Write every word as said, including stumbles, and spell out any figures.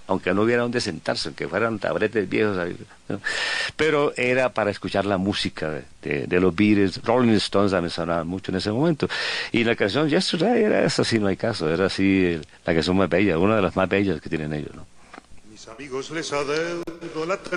aunque no hubiera donde sentarse, aunque fueran tabretes viejos, ¿no? Pero era para escuchar la música de, de, de los Beatles. Rolling Stones me sonaban mucho en ese momento, y la canción Yesterday era esa, sí, no hay caso, era así la canción más bella, una de las más bellas que tienen ellos, ¿no? Mis amigos les adeudo la